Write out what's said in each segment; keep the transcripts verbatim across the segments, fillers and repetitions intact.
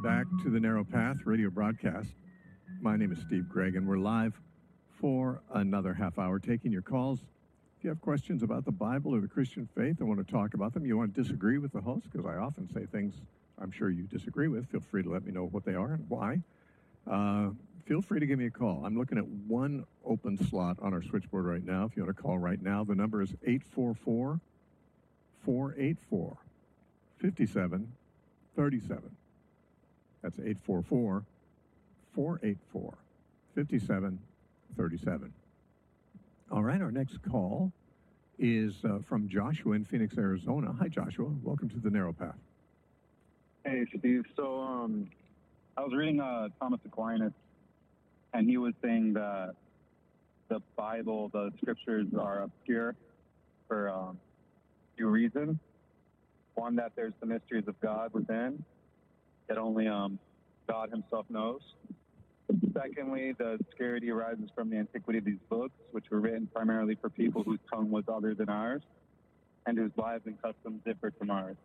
back to the Narrow Path radio broadcast. My name is Steve Gregg, and we're live for another half hour taking your calls. If you have questions about the Bible or the Christian faith and want to talk about them, you want to disagree with the host, because I often say things I'm sure you disagree with, feel free to let me know what they are and why. Uh, feel free to give me a call. I'm looking at one open slot on our switchboard right now. If you want to call right now, the number is eight four four, four eight four, five seven three seven. That's eight four four, four eight four, five seven three seven. All right, our next call is uh, from Joshua in Phoenix, Arizona. Hi, Joshua. Welcome to the Narrow Path. Hey, Steve. So um, I was reading uh, Thomas Aquinas, and he was saying that the Bible, the scriptures are obscure for um, two reasons. One, that there's the mysteries of God within that only um, God himself knows. Secondly, the obscurity arises from the antiquity of these books, which were written primarily for people whose tongue was other than ours and whose lives and customs differed from ours.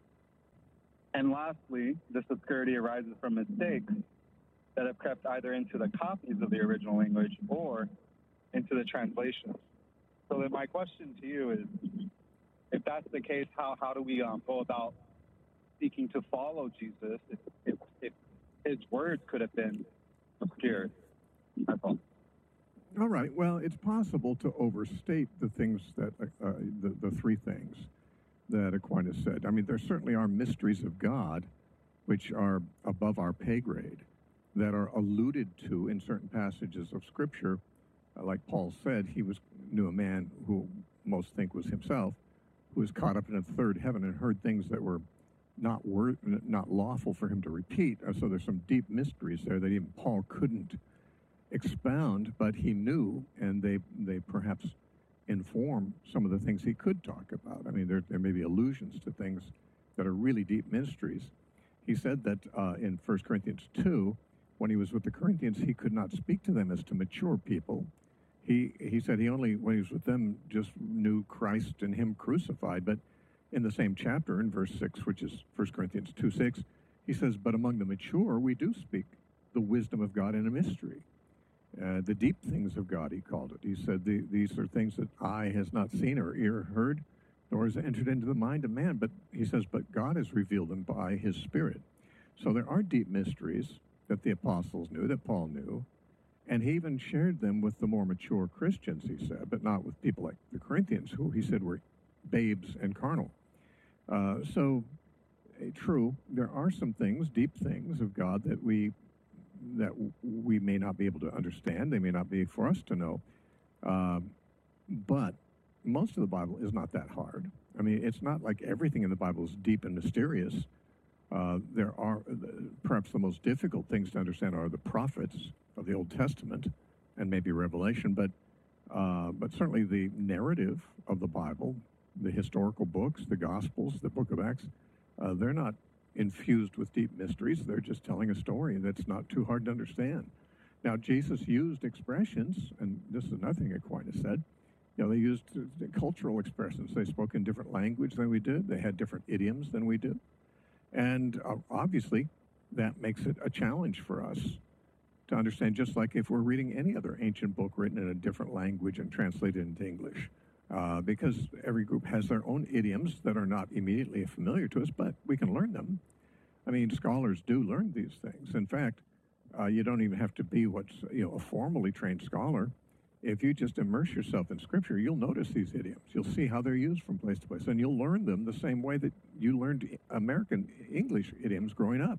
And lastly, this obscurity arises from mistakes that have crept either into the copies of the original language or into the translations. So then my question to you is, if that's the case, how, how do we um, go about seeking to follow Jesus if, if, if his words could have been obscured? That's all. All right. Well, it's possible to overstate the things that, uh, the, the three things that Aquinas said. I mean, there certainly are mysteries of God which are above our pay grade, that are alluded to in certain passages of Scripture. Uh, like Paul said, he was knew a man who most think was himself, who was caught up in a third heaven and heard things that were not wor- not lawful for him to repeat. Uh, so there's some deep mysteries there that even Paul couldn't expound, but he knew, and they they perhaps inform some of the things he could talk about. I mean, there, there may be allusions to things that are really deep mysteries. He said that uh, in First Corinthians two, when he was with the Corinthians, he could not speak to them as to mature people. He he said he only, when he was with them, just knew Christ and him crucified. But in the same chapter, in verse six, which is First Corinthians two six, he says, but among the mature we do speak the wisdom of God in a mystery. Uh, the deep things of God, he called it. He said, the, these are things that eye has not seen or ear heard, nor has entered into the mind of man. But he says, but God has revealed them by his Spirit. So there are deep mysteries that the apostles knew, that Paul knew, and he even shared them with the more mature Christians, he said, but not with people like the Corinthians, who he said were babes and carnal. Uh, so, uh, true, there are some things, deep things of God that we that we may not be able to understand. They may not be for us to know. Um, but most of the Bible is not that hard. I mean, it's not like everything in the Bible is deep and mysterious. Uh, there are, uh, perhaps the most difficult things to understand are the prophets of the Old Testament and maybe Revelation, but, uh, but certainly the narrative of the Bible, the historical books, the Gospels, the book of Acts, uh, they're not infused with deep mysteries. They're just telling a story that's not too hard to understand. Now, Jesus used expressions, and this is another thing Aquinas said. You know, they used uh, cultural expressions. They spoke in different language than we did. They had different idioms than we do. And uh, obviously, that makes it a challenge for us to understand, just like if we're reading any other ancient book written in a different language and translated into English. Uh, because every group has their own idioms that are not immediately familiar to us, but we can learn them. I mean, scholars do learn these things. In fact, uh, you don't even have to be what's, you know, a formally trained scholar. If you just immerse yourself in Scripture, you'll notice these idioms. You'll see how they're used from place to place, and you'll learn them the same way that you learned American English idioms growing up.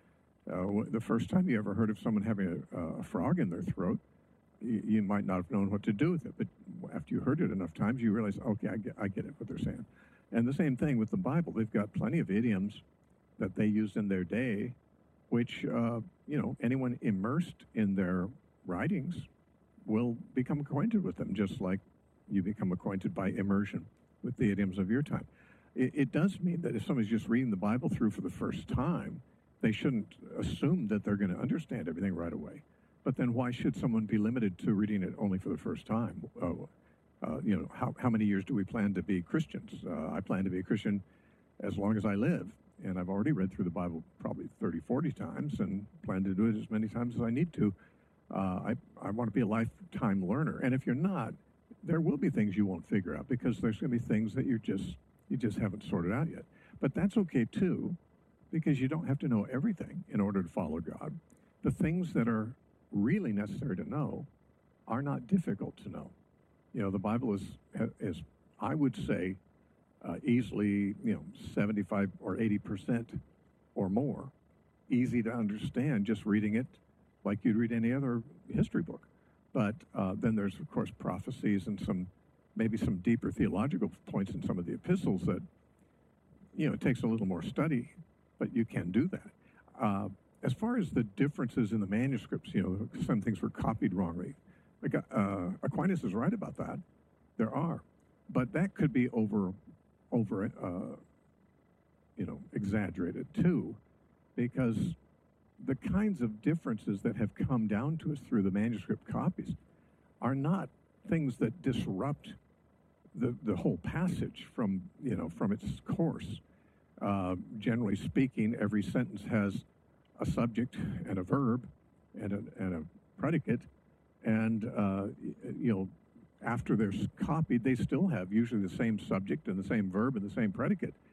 Uh, the first time you ever heard of someone having a, a frog in their throat, you might not have known what to do with it, but after you heard it enough times, you realize, okay, I get, I get it, what they're saying. And the same thing with the Bible. They've got plenty of idioms that they used in their day, which, uh, you know, anyone immersed in their writings will become acquainted with them, just like you become acquainted by immersion with the idioms of your time. It, it does mean that if somebody's just reading the Bible through for the first time, they shouldn't assume that they're going to understand everything right away. But then why should someone be limited to reading it only for the first time? Uh, uh, you know, how, how many years do we plan to be Christians? Uh, I plan to be a Christian as long as I live. and I've already read through the Bible probably thirty, forty times and plan to do it as many times as I need to. Uh, I, I want to be a lifetime learner. And if you're not, there will be things you won't figure out because there's going to be things that you're just, you just haven't sorted out yet. But that's okay too, because you don't have to know everything in order to follow God. The things that are really necessary to know are not difficult to know. You know, the Bible is, is I would say, uh, easily, you know, seventy-five or eighty percent or more easy to understand just reading it like you'd read any other history book. But uh, then there's, of course, prophecies and some, maybe some deeper theological points in some of the epistles that, you know, it takes a little more study, but you can do that. Uh, as far as the differences in the manuscripts, you know, some things were copied wrongly. Uh, Aquinas is right about that. There are. But that could be over, over uh, you know, exaggerated too, because the kinds of differences that have come down to us through the manuscript copies are not things that disrupt the, the whole passage from, you know, from its course. Uh, generally speaking, every sentence has a subject and a verb and a, and a predicate, and, uh, you know, after they're copied, they still have usually the same subject and the same verb and the same predicate.